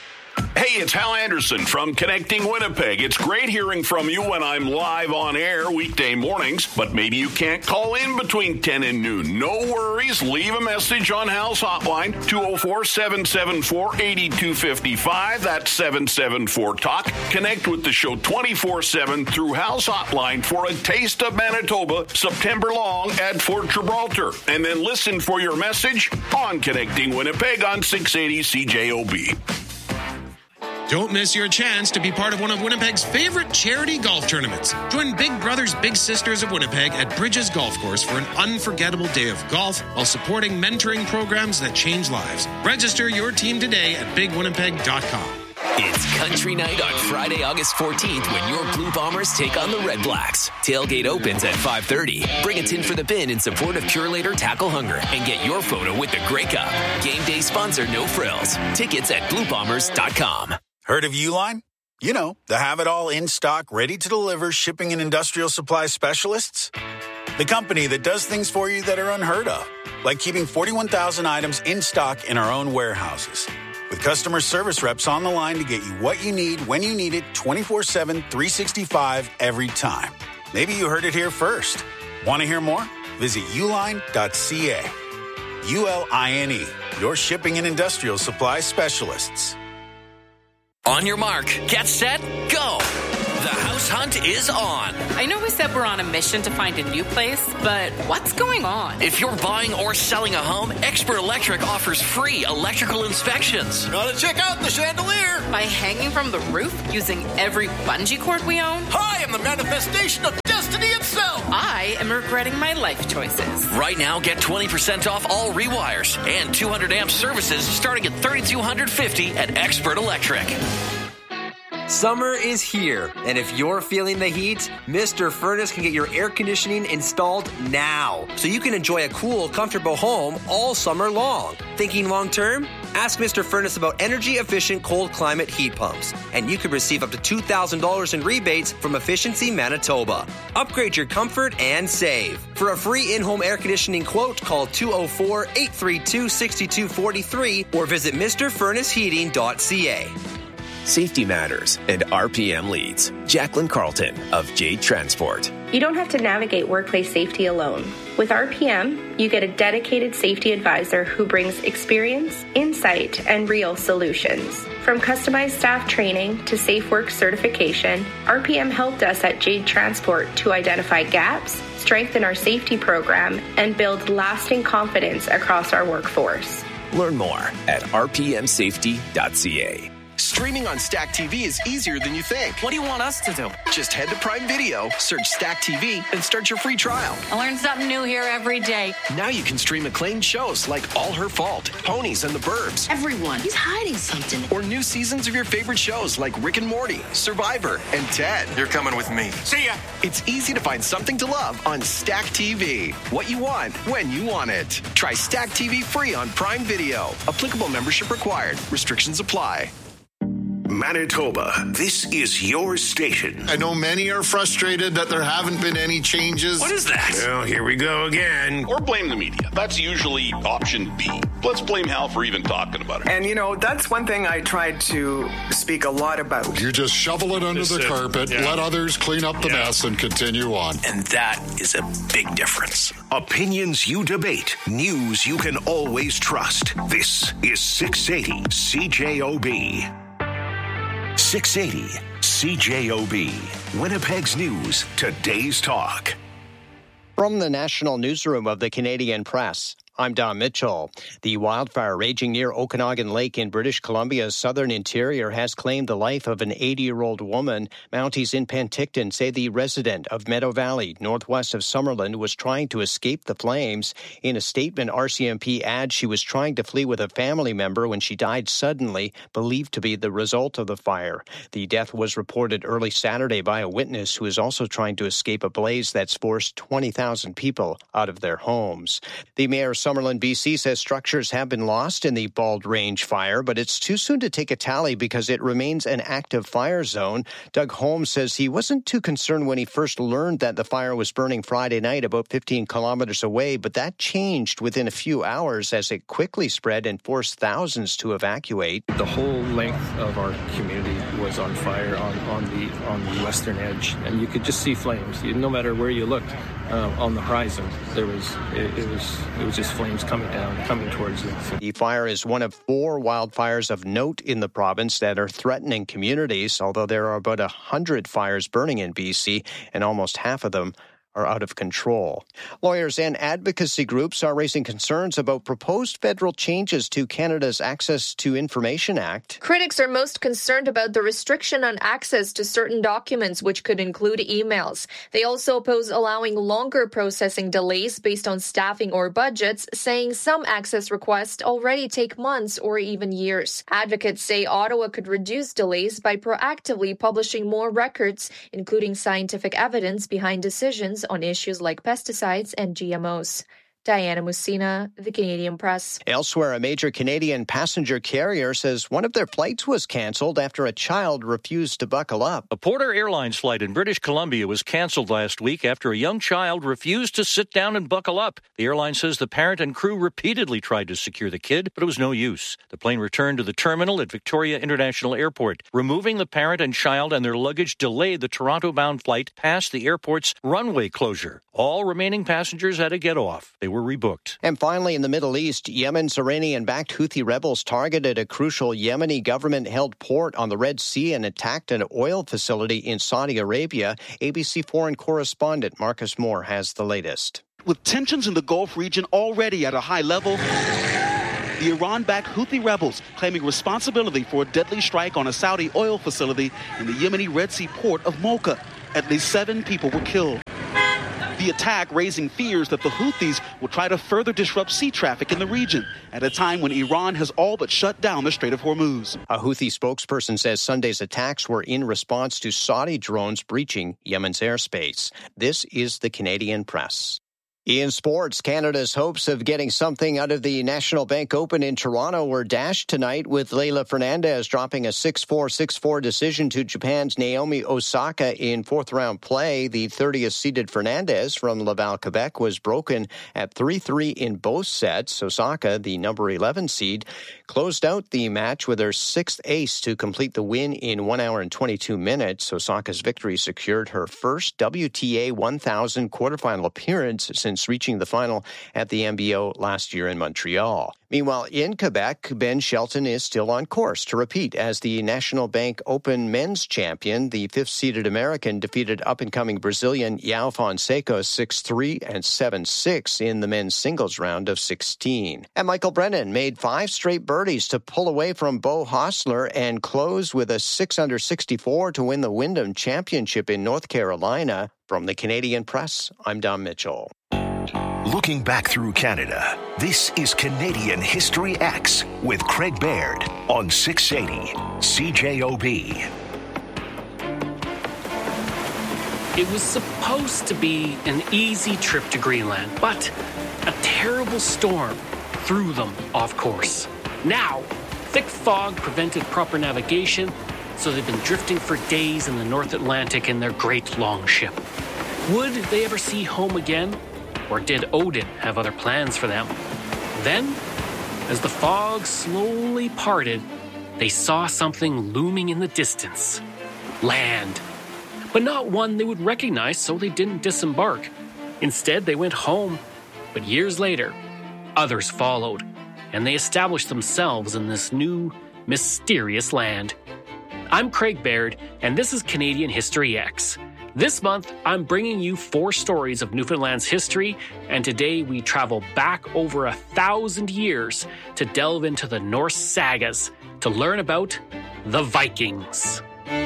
[SPEAKER 12] Hey, it's Hal Anderson from Connecting Winnipeg. It's great hearing from you when I'm live on air weekday mornings, but maybe you can't call in between ten and noon. No worries. Leave a message on Hal's hotline, two oh four, seven seven four, eight two five five. That's seven seven four talk. Connect with the show twenty-four seven through Hal's hotline for a taste of Manitoba September long at Fort Gibraltar. And then listen for your message on Connecting Winnipeg on six eighty C J O B.
[SPEAKER 13] Don't miss your chance to be part of one of Winnipeg's favorite charity golf tournaments. Join Big Brothers Big Sisters of Winnipeg at Bridges Golf Course for an unforgettable day of golf while supporting mentoring programs that change lives. Register your team today at big winnipeg dot com.
[SPEAKER 27] It's Country Night on Friday, August fourteenth when your Blue Bombers take on the Red Blacks. Tailgate opens at five thirty. Bring a tin for the bin in support of Curator Tackle Hunger and get your photo with the Grey Cup. Game day sponsor No Frills. Tickets at blue bombers dot com.
[SPEAKER 14] Heard of Uline? You know, the have-it-all in-stock, ready-to-deliver shipping and industrial supply specialists. The company that does things for you that are unheard of, like keeping forty-one thousand items in stock in our own warehouses. With customer service reps on the line to get you what you need, when you need it, twenty-four seven, three sixty-five, every time. Maybe you heard it here first. Want to hear more? Visit uline dot c a. U L I N E, your shipping and industrial supply specialists.
[SPEAKER 27] On your mark, get set, go! The house hunt is on.
[SPEAKER 15] I know we said we're on a mission to find a new place, but what's going on?
[SPEAKER 27] If you're buying or selling a home, Expert Electric offers free electrical inspections.
[SPEAKER 15] Gotta check out the chandelier. By hanging from the roof using every bungee cord we own?
[SPEAKER 16] I am the manifestation of destiny itself.
[SPEAKER 15] I am regretting my life choices.
[SPEAKER 27] Right now, get twenty percent off all rewires and two hundred amp services starting at three thousand two hundred fifty dollars at Expert Electric.
[SPEAKER 17] Summer is here, and if you're feeling the heat, Mister Furnace can get your air conditioning installed now, so you can enjoy a cool, comfortable home all summer long. Thinking long term? Ask Mister Furnace about energy-efficient cold climate heat pumps, and you could receive up to two thousand dollars in rebates from Efficiency Manitoba. Upgrade your comfort and save. For a free in-home air conditioning quote, call two oh four, eight three two, six two four three or visit Mr Furnace Heating dot c a.
[SPEAKER 25] Safety matters, and R P M leads. Jacqueline Carlton of Jade Transport.
[SPEAKER 18] You don't have to navigate workplace safety alone. With R P M, you get a dedicated safety advisor who brings experience, insight, and real solutions. From customized staff training to safe work certification, R P M helped us at Jade Transport to identify gaps, strengthen our safety program, and build lasting confidence across our workforce.
[SPEAKER 25] Learn more at R P M safety dot c a.
[SPEAKER 4] Streaming on Stack T V is easier than you think.
[SPEAKER 15] What do you want us to do?
[SPEAKER 4] Just head to Prime Video, search Stack T V, and start your free trial.
[SPEAKER 15] I learn something new here every day.
[SPEAKER 4] Now you can stream acclaimed shows like All Her Fault, Ponies, and the Burbs.
[SPEAKER 15] Everyone, he's hiding something.
[SPEAKER 4] Or new seasons of your favorite shows like Rick and Morty, Survivor, and Ted.
[SPEAKER 16] You're coming with me.
[SPEAKER 4] See ya! It's easy to find something to love on Stack T V. What you want, when you want it. Try Stack T V free on Prime Video. Applicable membership required. Restrictions apply.
[SPEAKER 25] Manitoba, this is your station.
[SPEAKER 19] I know many are frustrated that there haven't been any changes.
[SPEAKER 12] What is that?
[SPEAKER 19] Well, here we go again.
[SPEAKER 12] Or blame the media. That's usually option B. Let's blame Hal for even talking about it.
[SPEAKER 20] And, you know, that's one thing I tried to speak a lot about.
[SPEAKER 19] You just shovel it under
[SPEAKER 12] Just
[SPEAKER 19] the
[SPEAKER 12] it.
[SPEAKER 19] carpet,
[SPEAKER 12] Yeah.
[SPEAKER 19] let others clean up the
[SPEAKER 12] Yeah.
[SPEAKER 19] mess, and continue on.
[SPEAKER 25] And that is a big difference. Opinions you debate, news you can always trust. This is six eighty C J O B. six eighty C J O B. Winnipeg's News, today's talk.
[SPEAKER 21] From the National Newsroom of the Canadian Press, I'm Don Mitchell. The wildfire raging near Okanagan Lake in British Columbia's southern interior has claimed the life of an eighty-year-old woman. Mounties in Penticton say the resident of Meadow Valley, northwest of Summerland, was trying to escape the flames. In a statement, R C M P adds she was trying to flee with a family member when she died suddenly, believed to be the result of the fire. The death was reported early Saturday by a witness who is also trying to escape a blaze that's forced twenty thousand people out of their homes. The mayor of Summerland, B C says structures have been lost in the Bald Range fire, but it's too soon to take a tally because it remains an active fire zone. Doug Holmes says he wasn't too concerned when he first learned that the fire was burning Friday night about fifteen kilometers away, but that changed within a few hours as it quickly spread and forced thousands to evacuate.
[SPEAKER 22] The whole length of our community was on fire on, on the on the western edge, and you could just see flames. You, no matter where you looked uh, on the horizon, there was it, it was it was just flames coming down, coming towards you.
[SPEAKER 21] The fire is one of four wildfires of note in the province that are threatening communities, although there are about one hundred fires burning in B C, and almost half of them are out of control. Lawyers and advocacy groups are raising concerns about proposed federal changes to Canada's Access to Information Act.
[SPEAKER 23] Critics are most concerned about the restriction on access to certain documents, which could include emails. They also oppose allowing longer processing delays based on staffing or budgets, saying some access requests already take months or even years. Advocates say Ottawa could reduce delays by proactively publishing more records, including scientific evidence behind decisions on issues like pesticides and G M Os. Diana Musina, The Canadian Press.
[SPEAKER 21] Elsewhere, a major Canadian passenger carrier says one of their flights was canceled after a child refused to buckle up.
[SPEAKER 1] A Porter Airlines flight in British Columbia was canceled last week after a young child refused to sit down and buckle up. The airline says the parent and crew repeatedly tried to secure the kid, but it was no use. The plane returned to the terminal at Victoria International Airport. Removing the parent and child and their luggage delayed the Toronto-bound flight past the airport's runway closure. All remaining passengers had to get off. They were rebooked.
[SPEAKER 21] And finally, in the Middle East, Yemen's Iranian-backed Houthi rebels targeted a crucial Yemeni government-held port on the Red Sea and attacked an oil facility in Saudi Arabia. A B C foreign correspondent Marcus Moore has the latest.
[SPEAKER 3] With tensions in the Gulf region already at a high level, the Iran-backed Houthi rebels claiming responsibility for a deadly strike on a Saudi oil facility in the Yemeni Red Sea port of Mocha. At least seven people were killed. The attack raising fears that the Houthis will try to further disrupt sea traffic in the region at a time when Iran has all but shut down the Strait of Hormuz.
[SPEAKER 21] A Houthi spokesperson says Sunday's attacks were in response to Saudi drones breaching Yemen's airspace. This is the Canadian Press. In sports, Canada's hopes of getting something out of the National Bank Open in Toronto were dashed tonight with Leylah Fernandez dropping a six four, six four decision to Japan's Naomi Osaka in fourth-round play. The thirtieth-seeded Fernandez from Laval, Quebec, was broken at three three in both sets. Osaka, the number eleven seed, closed out the match with her sixth ace to complete the win in one hour and twenty-two minutes. Osaka's victory secured her first W T A one thousand quarterfinal appearance since reaching the final at the M B O last year in Montreal. Meanwhile, in Quebec, Ben Shelton is still on course to repeat as the National Bank Open men's champion. The fifth-seeded American defeated up-and-coming Brazilian João Fonseca six three and seven six in the men's singles round of sixteen. And Michael Brennan made five straight birdies to pull away from Beau Hossler and close with a six under sixty-four to win the Wyndham Championship in North Carolina. From the Canadian Press, I'm Dom Mitchell.
[SPEAKER 25] Looking back through Canada, this is Canadian History X with Craig Baird on six eighty C J O B.
[SPEAKER 5] It was supposed to be an easy trip to Greenland, but a terrible storm threw them off course. Now, thick fog prevented proper navigation, so they've been drifting for days in the North Atlantic in their great long ship. Would they ever see home again? Or did Odin have other plans for them? Then, as the fog slowly parted, they saw something looming in the distance. Land. But not one they would recognize, so they didn't disembark. Instead, they went home. But years later, others followed, and they established themselves in this new, mysterious land. I'm Craig Baird, and this is Canadian History X. This month, I'm bringing you four stories of Newfoundland's history, and today we travel back over a thousand years to delve into the Norse sagas to learn about the Vikings.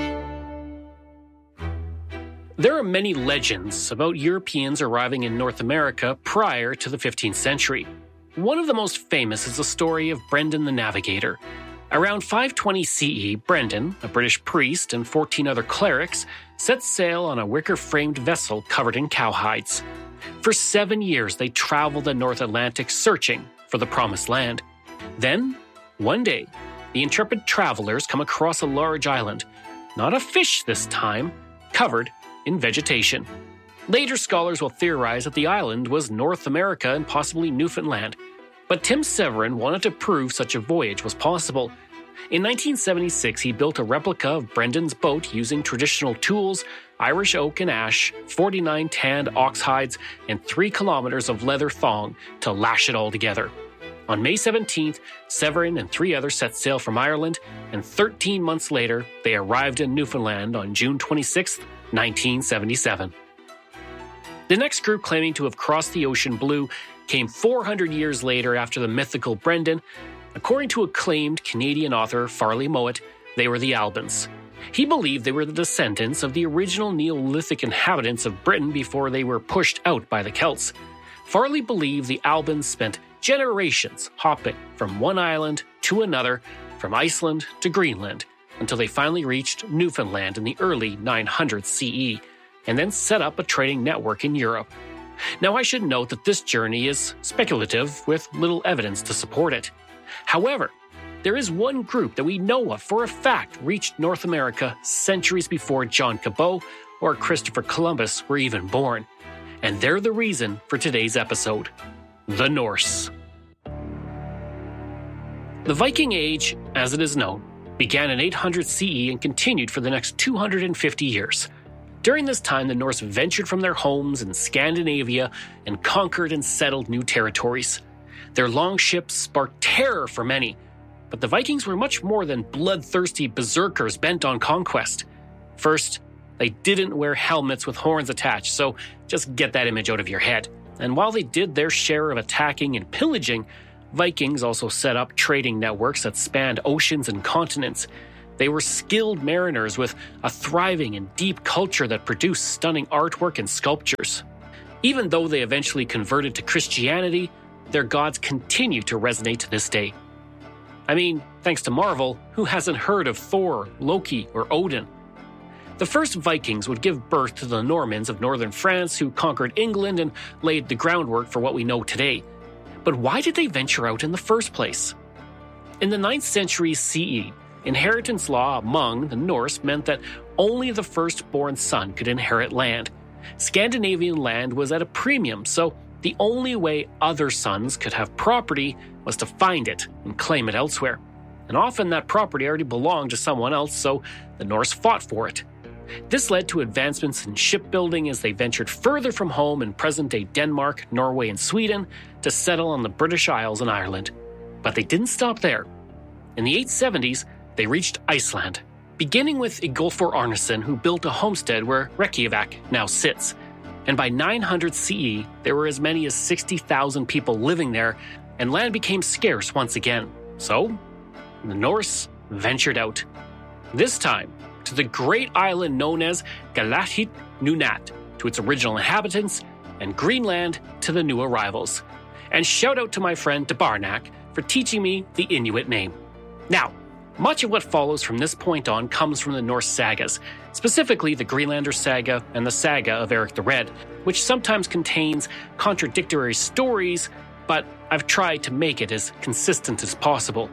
[SPEAKER 5] There are many legends about Europeans arriving in North America prior to the fifteenth century. One of the most famous is the story of Brendan the Navigator. Around five twenty C E, Brendan, a British priest, and fourteen other clerics set sail on a wicker-framed vessel covered in cowhides. For seven years, they traveled the North Atlantic searching for the Promised Land. Then, one day, the intrepid travelers come across a large island, not a fish this time, covered in vegetation. Later scholars will theorize that the island was North America and possibly Newfoundland. But Tim Severin wanted to prove such a voyage was possible. In nineteen seventy-six, he built a replica of Brendan's boat using traditional tools, Irish oak and ash, forty-nine tanned ox hides, and three kilometers of leather thong to lash it all together. On May seventeenth, Severin and three others set sail from Ireland, and thirteen months later, they arrived in Newfoundland on June twenty-sixth, nineteen seventy-seven. The next group claiming to have crossed the ocean blue came four hundred years later after the mythical Brendan. According to acclaimed Canadian author Farley Mowat, they were the Albans. He believed they were the descendants of the original Neolithic inhabitants of Britain before they were pushed out by the Celts. Farley believed the Albans spent generations hopping from one island to another, from Iceland to Greenland, until they finally reached Newfoundland in the early nine hundreds C E, and then set up a trading network in Europe. Now, I should note that this journey is speculative with little evidence to support it. However, there is one group that we know of for a fact reached North America centuries before John Cabot or Christopher Columbus were even born. And they're the reason for today's episode: the Norse. The Viking Age, as it is known, began in eight hundred C E and continued for the next two hundred fifty years. During this time, the Norse ventured from their homes in Scandinavia and conquered and settled new territories. Their long ships sparked terror for many, but the Vikings were much more than bloodthirsty berserkers bent on conquest. First, they didn't wear helmets with horns attached, so just get that image out of your head. And while they did their share of attacking and pillaging, Vikings also set up trading networks that spanned oceans and continents. They were skilled mariners with a thriving and deep culture that produced stunning artwork and sculptures. Even though they eventually converted to Christianity, their gods continue to resonate to this day. I mean, thanks to Marvel, who hasn't heard of Thor, Loki, or Odin? The first Vikings would give birth to the Normans of northern France, who conquered England and laid the groundwork for what we know today. But why did they venture out in the first place? In the ninth century C E, inheritance law among the Norse meant that only the firstborn son could inherit land. Scandinavian land was at a premium, so the only way other sons could have property was to find it and claim it elsewhere. And often that property already belonged to someone else, so the Norse fought for it. This led to advancements in shipbuilding as they ventured further from home in present-day Denmark, Norway, and Sweden to settle on the British Isles and Ireland. But they didn't stop there. In the eight seventies, they reached Iceland, beginning with Igolfur Arnason, who built a homestead where Reykjavik now sits. And by nine hundred C E, there were as many as sixty thousand people living there, and land became scarce once again. So, the Norse ventured out. This time, to the great island known as Galahit Nunat, to its original inhabitants, and Greenland to the new arrivals. And shout out to my friend Tabarnak for teaching me the Inuit name. Now, much of what follows from this point on comes from the Norse sagas, specifically the Greenlander saga and the saga of Eric the Red, which sometimes contains contradictory stories, but I've tried to make it as consistent as possible.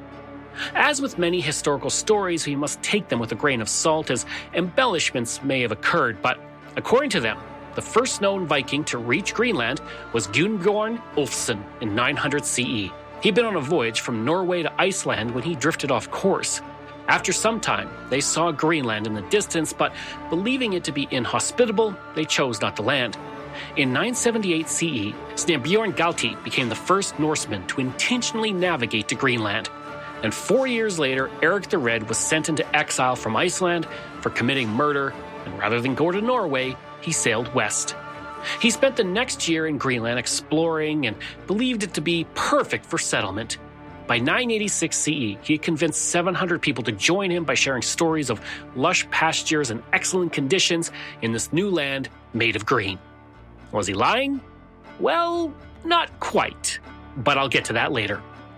[SPEAKER 5] As with many historical stories, we must take them with a grain of salt, as embellishments may have occurred, but according to them, the first known Viking to reach Greenland was Gunnbjorn Ulfsson in nine hundred C E. He'd been on a voyage from Norway to Iceland when he drifted off course. After some time, they saw Greenland in the distance, but believing it to be inhospitable, they chose not to land. In nine seventy-eight C E, Snebjorn Galti became the first Norseman to intentionally navigate to Greenland. And four years later, Eric the Red was sent into exile from Iceland for committing murder, and rather than go to Norway, he sailed west. He spent the next year in Greenland exploring and believed it to be perfect for settlement. By nine eighty-six C E, he had convinced seven hundred people to join him by sharing stories of lush pastures and excellent conditions in this new land made of green. Was he lying? Well, not quite, but I'll get to that later.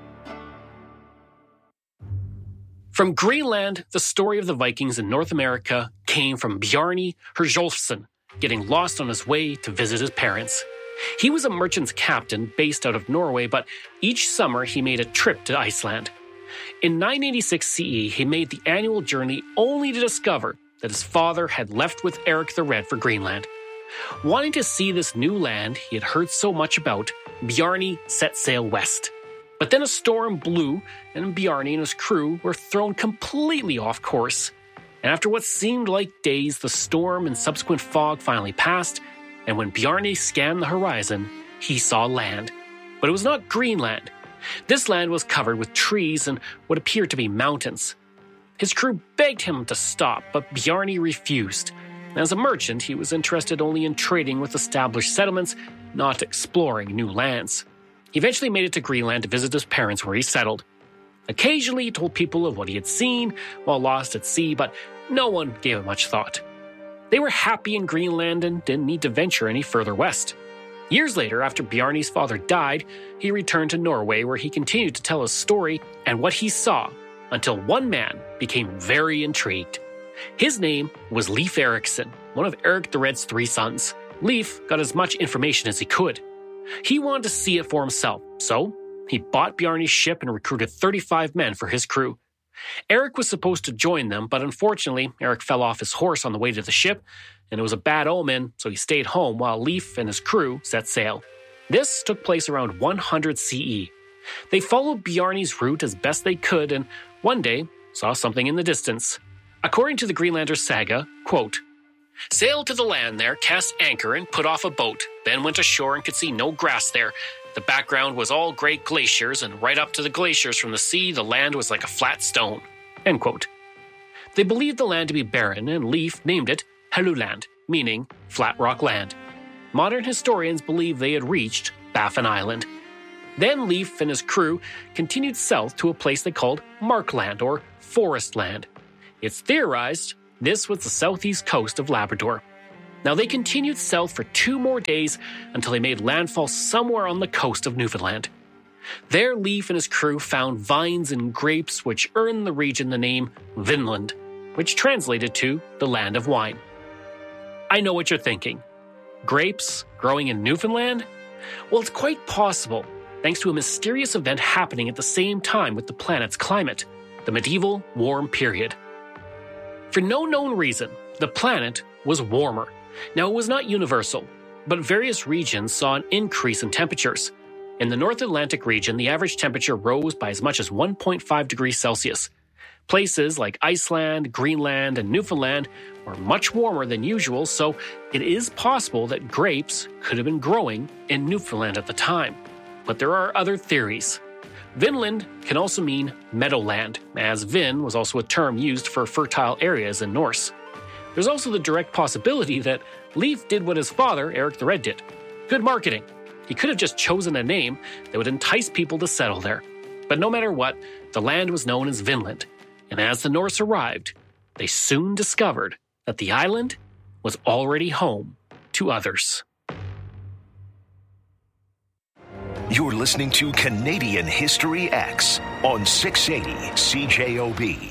[SPEAKER 5] From Greenland, the story of the Vikings in North America came from Bjarni Herjolfsson, getting lost on his way to visit his parents. He was a merchant's captain based out of Norway, but each summer he made a trip to Iceland. In nine eighty-six C E, he made the annual journey only to discover that his father had left with Eric the Red for Greenland. Wanting to see this new land he had heard so much about, Bjarni set sail west. But then a storm blew, and Bjarni and his crew were thrown completely off course. And after what seemed like days, the storm and subsequent fog finally passed, and when Bjarni scanned the horizon, he saw land. But it was not Greenland. This land was covered with trees and what appeared to be mountains. His crew begged him to stop, but Bjarni refused. As a merchant, he was interested only in trading with established settlements, not exploring new lands. He eventually made it to Greenland to visit his parents where he settled. Occasionally, he told people of what he had seen while lost at sea, but no one gave it much thought. They were happy in Greenland and didn't need to venture any further west. Years later, after Bjarni's father died, he returned to Norway where he continued to tell his story and what he saw until one man became very intrigued. His name was Leif Erikson, one of Eric the Red's three sons. Leif got as much information as he could. He wanted to see it for himself, so he bought Bjarne's ship and recruited thirty-five men for his crew. Eric was supposed to join them, but unfortunately, Eric fell off his horse on the way to the ship, and it was a bad omen, so he stayed home while Leif and his crew set sail. This took place around one hundred C E. They followed Bjarne's route as best they could, and one day saw something in the distance. According to the Greenlander saga, quote, "Sailed to the land there, cast anchor and put off a boat, then went ashore and could see no grass there. The background was all great glaciers, and right up to the glaciers from the sea, the land was like a flat stone." End quote. They believed the land to be barren, and Leif named it Helluland, meaning flat rock land. Modern historians believe they had reached Baffin Island. Then Leif and his crew continued south to a place they called Markland, or Forest Land. It's theorized this was the southeast coast of Labrador. Now they continued south for two more days until they made landfall somewhere on the coast of Newfoundland. There Leif and his crew found vines and grapes which earned the region the name Vinland, which translated to the land of wine. I know what you're thinking. Grapes growing in Newfoundland? Well, it's quite possible, thanks to a mysterious event happening at the same time with the planet's climate, the medieval warm period. For no known reason, the planet was warmer. Now, it was not universal, but various regions saw an increase in temperatures. In the North Atlantic region, the average temperature rose by as much as one point five degrees Celsius. Places like Iceland, Greenland, and Newfoundland were much warmer than usual, so it is possible that grapes could have been growing in Newfoundland at the time. But there are other theories. Vinland can also mean meadowland, as Vin was also a term used for fertile areas in Norse. There's also the direct possibility that Leif did what his father, Eric the Red, did. Good marketing. He could have just chosen a name that would entice people to settle there. But no matter what, the land was known as Vinland, and as the Norse arrived, they soon discovered that the island was already home to others.
[SPEAKER 25] You're listening to Canadian History X on six eighty C J O B.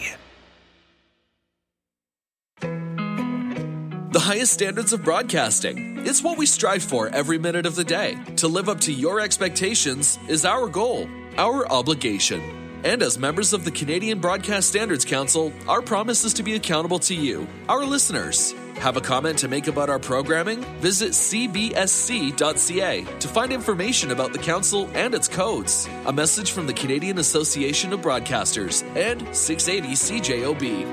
[SPEAKER 6] The highest standards of broadcasting. It's what we strive for every minute of the day. To live up to your expectations is our goal, our obligation. And as members of the Canadian Broadcast Standards Council, our promise is to be accountable to you, our listeners. Have a comment to make about our programming? Visit c b s c dot c a to find information about the council and its codes. A message from the Canadian Association of Broadcasters and six eighty C J O B.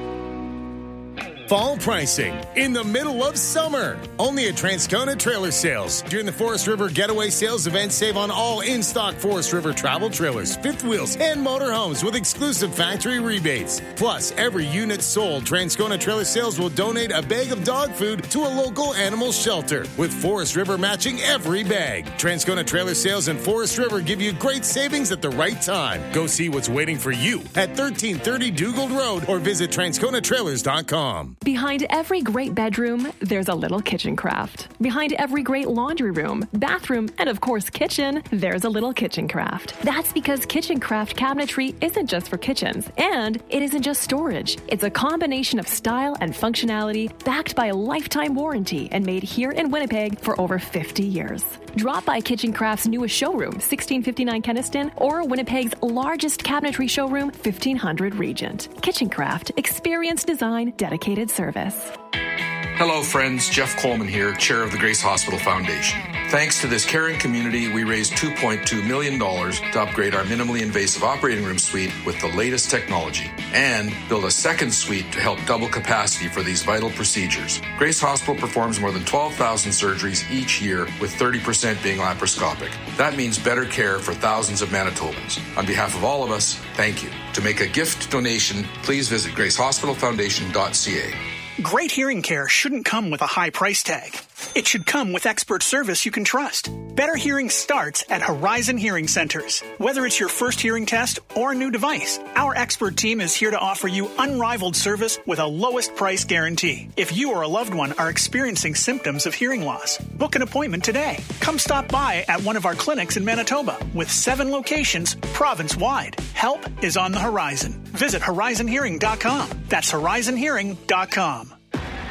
[SPEAKER 8] Fall pricing in the middle of summer. Only at Transcona Trailer Sales. During the Forest River Getaway Sales event, save on all in-stock Forest River travel trailers, fifth wheels, and motorhomes with exclusive factory rebates. Plus, every unit sold, Transcona Trailer Sales will donate a bag of dog food to a local animal shelter, with Forest River matching every bag. Transcona Trailer Sales and Forest River give you great savings at the right time. Go see what's waiting for you at thirteen thirty Dugald Road or visit transcona trailers dot com.
[SPEAKER 9] Behind every great bedroom, there's a little kitchen craft. Behind every great laundry room, bathroom, and of course kitchen, there's a little kitchen craft. That's because kitchen craft cabinetry isn't just for kitchens, and it isn't just storage. It's a combination of style and functionality backed by a lifetime warranty and made here in Winnipeg for over fifty years. Drop by Kitchen Craft's newest showroom, sixteen fifty-nine Kenniston, or Winnipeg's largest cabinetry showroom, fifteen hundred Regent. Kitchen Craft, experience design, dedicated service.
[SPEAKER 10] Hello friends, Jeff Coleman here, Chair of the Grace Hospital Foundation. Thanks to this caring community, we raised two point two million dollars to upgrade our minimally invasive operating room suite with the latest technology and build a second suite to help double capacity for these vital procedures. Grace Hospital performs more than twelve thousand surgeries each year, with thirty percent being laparoscopic. That means better care for thousands of Manitobans. On behalf of all of us, thank you. To make a gift donation, please visit grace hospital foundation dot c a.
[SPEAKER 11] Great hearing care shouldn't come with a high price tag. It should come with expert service you can trust. Better hearing starts at Horizon Hearing Centers. Whether it's your first hearing test or a new device, our expert team is here to offer you unrivaled service with a lowest price guarantee. If you or a loved one are experiencing symptoms of hearing loss, book an appointment today. Come stop by at one of our clinics in Manitoba with seven locations province-wide. Help is on the horizon. Visit horizon hearing dot com. That's horizon hearing dot com.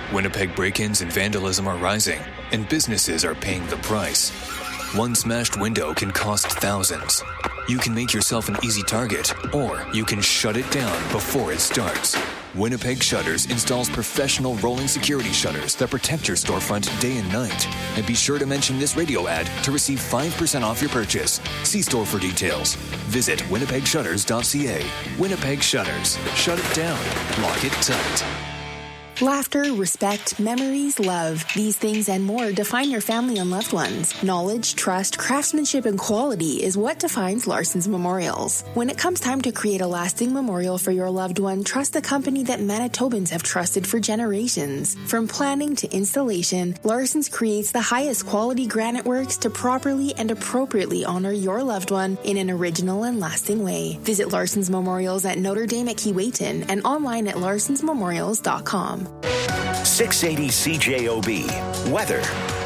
[SPEAKER 2] Winnipeg break-ins and vandalism are rising, and businesses are paying the price. One smashed window can cost thousands. You can make yourself an easy target, or you can shut it down before it starts. Winnipeg Shutters installs professional rolling security shutters that protect your storefront day and night. And be sure to mention this radio ad to receive five percent off your purchase. See store for details. Visit winnipeg shutters dot c a. Winnipeg Shutters. Shut it down. Lock it tight.
[SPEAKER 7] Laughter, respect, memories, love. These things and more define your family and loved ones. Knowledge, trust, craftsmanship, and quality is what defines Larson's Memorials. When it comes time to create a lasting memorial for your loved one, trust the company that Manitobans have trusted for generations. From planning to installation, Larson's creates the highest quality granite works to properly and appropriately honor your loved one in an original and lasting way. Visit Larson's Memorials at Notre Dame at Keewatin and online at larsons memorials dot com.
[SPEAKER 25] six eighty C J O B. Weather.